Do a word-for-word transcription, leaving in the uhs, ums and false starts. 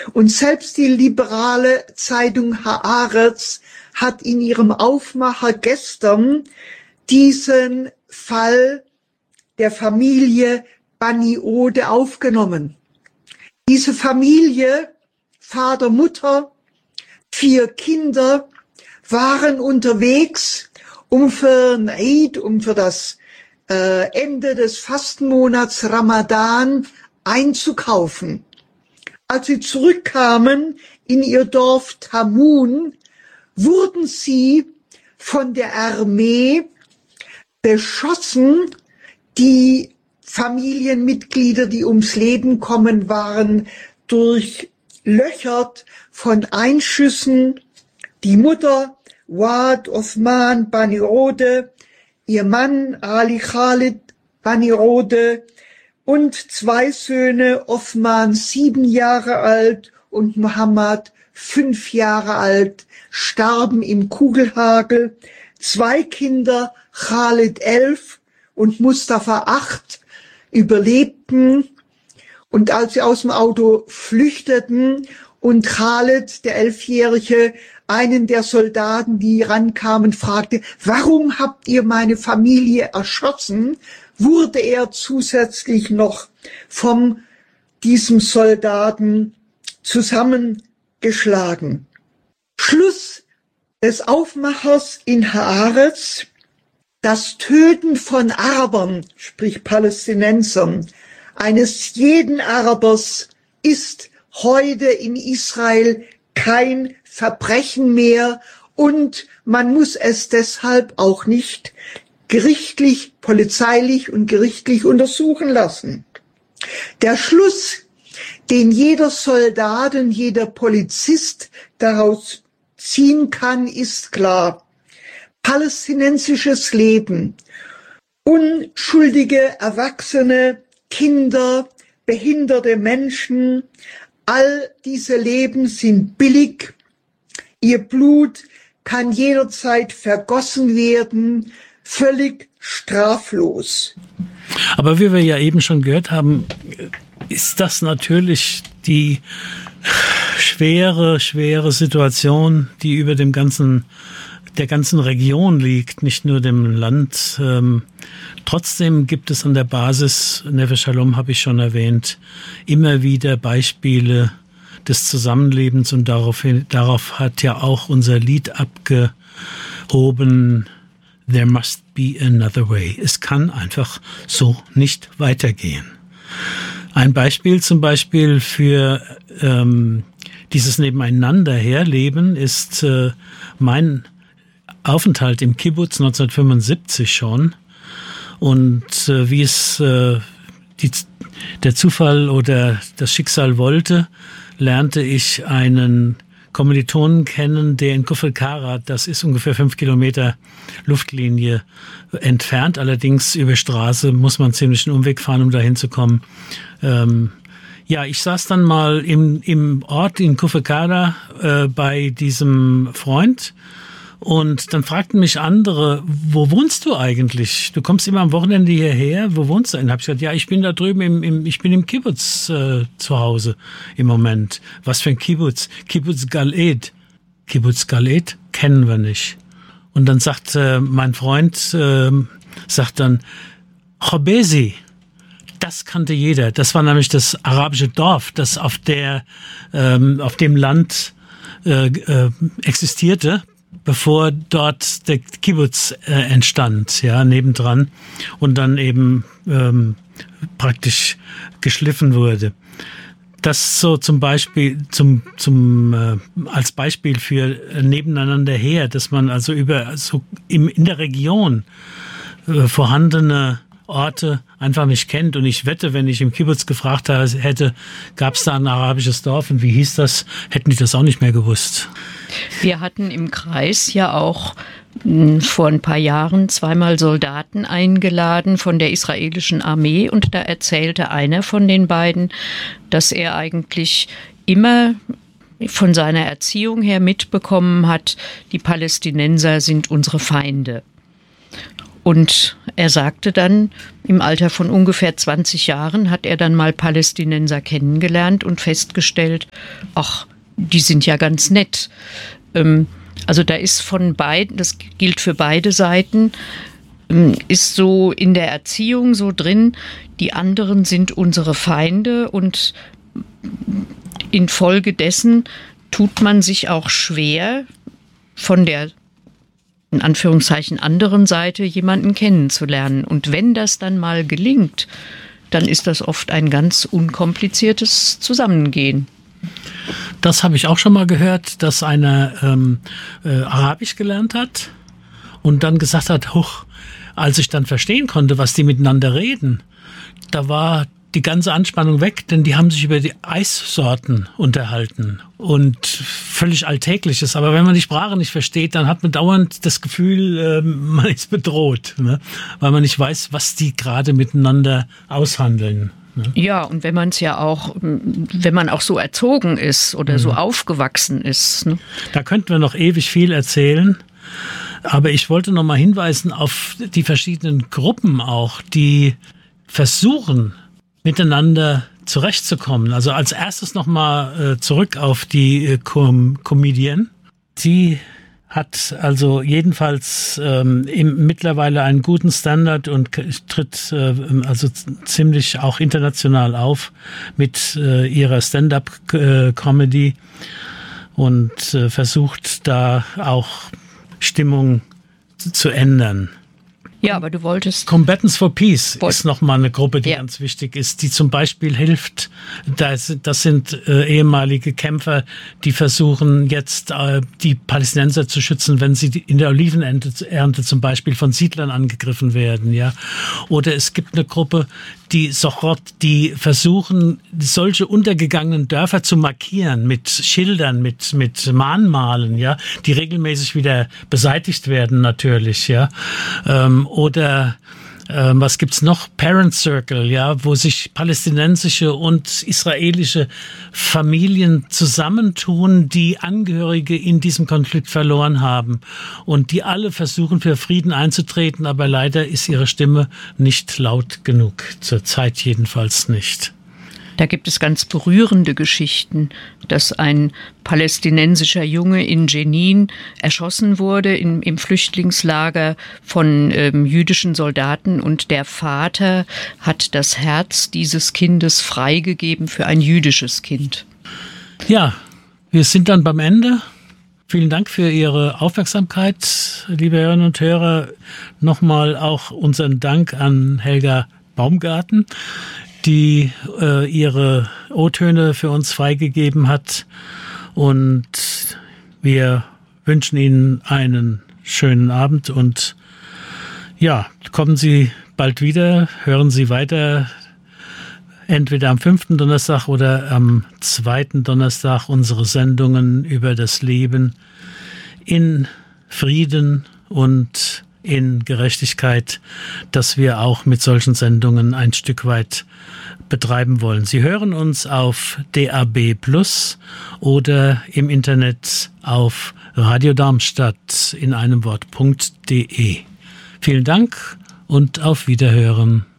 Und selbst die liberale Zeitung Haaretz hat in ihrem Aufmacher gestern diesen Fall der Familie Bani Ode aufgenommen. Diese Familie, Vater, Mutter, vier Kinder, waren unterwegs, um für ein Eid, um für das äh, Ende des Fastenmonats Ramadan einzukaufen. Als sie zurückkamen in ihr Dorf Tamun, wurden sie von der Armee beschossen. Die Familienmitglieder, die ums Leben kommen, waren durchlöchert von Einschüssen. Die Mutter, Wad Osman Bani Ode, ihr Mann Ali Khalid Bani Ode und zwei Söhne, Osman sieben Jahre alt und Mohammed fünf Jahre alt, starben im Kugelhagel. Zwei Kinder, Khalid elf und Mustafa acht, überlebten. Und als sie aus dem Auto flüchteten und Khalid, der Elfjährige, einen der Soldaten, die rankamen, fragte, warum habt ihr meine Familie erschossen, wurde er zusätzlich noch von diesem Soldaten zusammengeschlagen. Schluss des Aufmachers in Haaretz: Das Töten von Arabern, sprich Palästinensern, eines jeden Arabers ist heute in Israel kein Verbrechen mehr und man muss es deshalb auch nicht gerichtlich, polizeilich und gerichtlich untersuchen lassen. Der Schluss, den jeder Soldat und jeder Polizist daraus ziehen kann, ist klar. Palästinensisches Leben, unschuldige Erwachsene, Kinder, behinderte Menschen, all diese Leben sind billig. Ihr Blut kann jederzeit vergossen werden, völlig straflos. Aber wie wir ja eben schon gehört haben, ist das natürlich die schwere, schwere Situation, die über dem ganzen, der ganzen Region liegt, nicht nur dem Land. Ähm, trotzdem gibt es an der Basis, Neve Shalom habe ich schon erwähnt, immer wieder Beispiele des Zusammenlebens und darauf, darauf hat ja auch unser Lied abgehoben, There must be another way. Es kann einfach so nicht weitergehen. Ein Beispiel zum Beispiel für ähm, dieses Nebeneinanderherleben ist äh, mein Aufenthalt im Kibbutz neunzehnhundertfünfundsiebzig schon. Und äh, wie es äh, die, der Zufall oder das Schicksal wollte, lernte ich einen Kommilitonen kennen, der in Kufr Karat, das ist ungefähr fünf Kilometer Luftlinie entfernt, allerdings über Straße muss man ziemlich einen Umweg fahren, um da hinzukommen. Ähm, ja, ich saß dann mal im, im Ort in Kufr Karat äh, bei diesem Freund. Und dann fragten mich andere, wo wohnst du eigentlich? Du kommst immer am Wochenende hierher, wo wohnst du? Und hab ich gesagt, ja, ich bin da drüben, im, im, ich bin im Kibbutz äh, zu Hause im Moment. Was für ein Kibbutz? Kibbutz Galed. Kibbutz Galed kennen wir nicht. Und dann sagt äh, mein Freund, äh, sagt dann, Chobesi, das kannte jeder. Das war nämlich das arabische Dorf, das auf der, ähm, auf dem Land äh, äh, existierte, bevor dort der Kibbutz äh, entstand, ja, nebendran und dann eben ähm, praktisch geschliffen wurde. Das so zum Beispiel zum zum äh, als Beispiel für äh, nebeneinander her, dass man also über so im in der Region äh, vorhandene Orte einfach nicht kennt. Und ich wette, wenn ich im Kibbutz gefragt hätte, gab es da ein arabisches Dorf und wie hieß das, hätten die das auch nicht mehr gewusst. Wir hatten im Kreis ja auch mh, vor ein paar Jahren zweimal Soldaten eingeladen von der israelischen Armee und da erzählte einer von den beiden, dass er eigentlich immer von seiner Erziehung her mitbekommen hat, die Palästinenser sind unsere Feinde. Und er sagte dann, im Alter von ungefähr zwanzig Jahren hat er dann mal Palästinenser kennengelernt und festgestellt, ach, die sind ja ganz nett. Also da ist von beiden, das gilt für beide Seiten, ist so in der Erziehung so drin, die anderen sind unsere Feinde und infolgedessen tut man sich auch schwer, von der in Anführungszeichen anderen Seite jemanden kennenzulernen. Und wenn das dann mal gelingt, dann ist das oft ein ganz unkompliziertes Zusammengehen. Das habe ich auch schon mal gehört, dass einer ähm, äh, Arabisch gelernt hat und dann gesagt hat, huch, als ich dann verstehen konnte, was die miteinander reden, da war die ganze Anspannung weg, denn die haben sich über die Eissorten unterhalten und völlig Alltägliches. Aber wenn man die Sprache nicht versteht, dann hat man dauernd das Gefühl, äh, man ist bedroht, ne? Weil man nicht weiß, was die gerade miteinander aushandeln. Ne? Ja, und wenn man es ja auch, wenn man auch so erzogen ist oder mhm. so aufgewachsen ist. Ne? Da könnten wir noch ewig viel erzählen. Aber ich wollte noch mal hinweisen auf die verschiedenen Gruppen auch, die versuchen, miteinander zurechtzukommen. Also als erstes nochmal äh, zurück auf die äh, Com- Comedian. Sie hat also jedenfalls ähm, im, mittlerweile einen guten Standard und k- tritt äh, also ziemlich auch international auf mit äh, ihrer Stand-up-Comedy und äh, versucht da auch Stimmung zu ändern. Ja, aber du wolltest... Combatants for Peace Woll- ist nochmal eine Gruppe, die ja. ganz wichtig ist, die zum Beispiel hilft. Das, das sind äh, ehemalige Kämpfer, die versuchen jetzt äh, die Palästinenser zu schützen, wenn sie in der Olivenernte zum Beispiel von Siedlern angegriffen werden. Ja, oder es gibt eine Gruppe, die sofort, die versuchen, solche untergegangenen Dörfer zu markieren mit Schildern, mit mit Mahnmalen, ja, die regelmäßig wieder beseitigt werden natürlich, ja. Ähm, oder ähm, was gibt's noch? Parent Circle, ja, wo sich palästinensische und israelische Familien zusammentun, die Angehörige in diesem Konflikt verloren haben und die alle versuchen, für Frieden einzutreten, aber leider ist ihre Stimme nicht laut genug, zurzeit jedenfalls nicht. Da gibt es ganz berührende Geschichten, dass ein palästinensischer Junge in Jenin erschossen wurde im, im Flüchtlingslager von ähm, jüdischen Soldaten und der Vater hat das Herz dieses Kindes freigegeben für ein jüdisches Kind. Ja, wir sind dann beim Ende. Vielen Dank für Ihre Aufmerksamkeit, liebe Hörerinnen und Hörer. Nochmal auch unseren Dank an Helga Baumgarten, die äh, ihre O-Töne für uns freigegeben hat. Und wir wünschen Ihnen einen schönen Abend und ja, kommen Sie bald wieder, hören Sie weiter, entweder am fünften Donnerstag oder am zweiten Donnerstag unsere Sendungen über das Leben in Frieden und in Gerechtigkeit, dass wir auch mit solchen Sendungen ein Stück weit betreiben wollen. Sie hören uns auf D A B Plus oder im Internet auf Radio Darmstadt in einem Wort.de. Vielen Dank und auf Wiederhören.